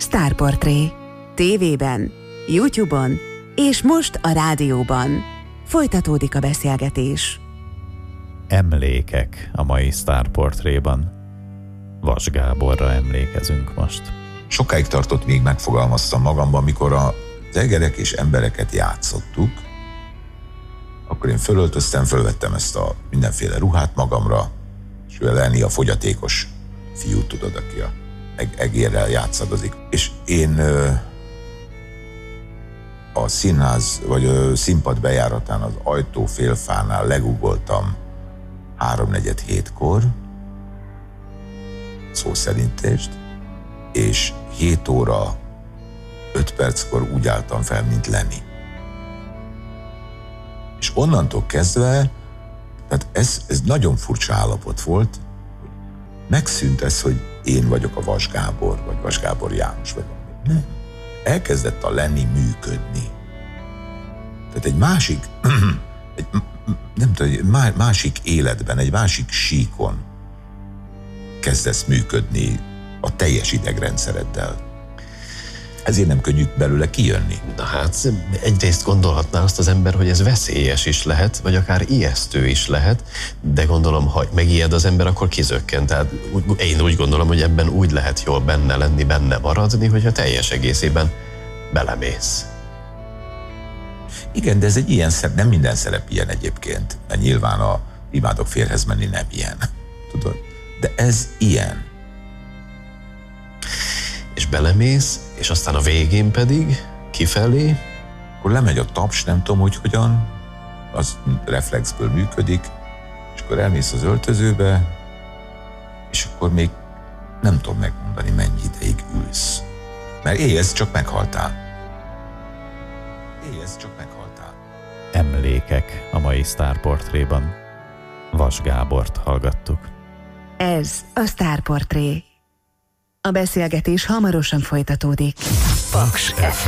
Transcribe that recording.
Sztárportré. TV-ben, YouTube-on és most a rádióban. Folytatódik a beszélgetés. Emlékek a mai Sztárportréban. Vas Gáborra emlékezünk most. Sokáig tartott, míg megfogalmaztam magamban, mikor az egerek és embereket játszottuk, akkor én fölöltöztem, fölvettem ezt a mindenféle ruhát magamra, és lenni a fogyatékos fiút, tudod, aki a egérrel játszadozik. És én a színház, vagy a színpad bejáratán az ajtófélfánál legugoltam 3:47-kor, szó szerintést, és 7 óra 5 perckor úgy álltam fel, mint Lenny. És onnantól kezdve, tehát ez nagyon furcsa állapot volt, hogy megszűnt ez, hogy én vagyok a Vas Gábor, vagy Vas Gábor János, vagy nem. Elkezdett a Lenny működni. Tehát egy másik, nem tudom, egy másik életben, egy másik síkon kezdesz működni a teljes idegrendszereddel. Ezért nem könnyű belőle kijönni. Na hát, egyrészt gondolhatná azt az ember, hogy ez veszélyes is lehet, vagy akár ijesztő is lehet, de gondolom, ha megijed az ember, akkor kizökken. Tehát én úgy gondolom, hogy ebben úgy lehet jól benne lenni, benne maradni, hogy a teljes egészében belemész. Igen, de ez egy ilyen szerep, nem minden szerep ilyen egyébként, mert nyilván a Imádok férjhez menni nem ilyen, tudod? De ez ilyen. És belemész, és aztán a végén pedig kifelé. Akkor lemegy a taps, nem tudom, hogy hogyan, az reflexből működik, és akkor elmész az öltözőbe, és akkor még nem tudom megmondani, mennyi ideig ülsz. Mert éjjelsz, csak meghaltál. Éjjelsz, csak meghaltál. Emlékek a mai Sztárportréban. Vas Gábort hallgattuk. Ez a Sztárportré. A beszélgetés hamarosan folytatódik. Paks FM.